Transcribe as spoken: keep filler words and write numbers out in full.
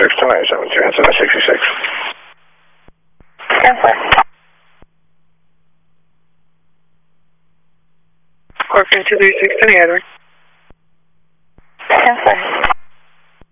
six to nine seven two. That's about sixty-six. ten four. Scorpion two three six to the Edward. ten four.